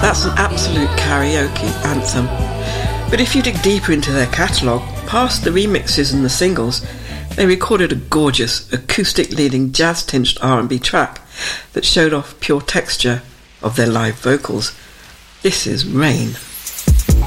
That's an absolute karaoke anthem. But if you dig deeper into their catalogue, past the remixes and the singles, they recorded a gorgeous, acoustic-leading jazz-tinged R&B track that showed off pure texture of their live vocals. This is Rain.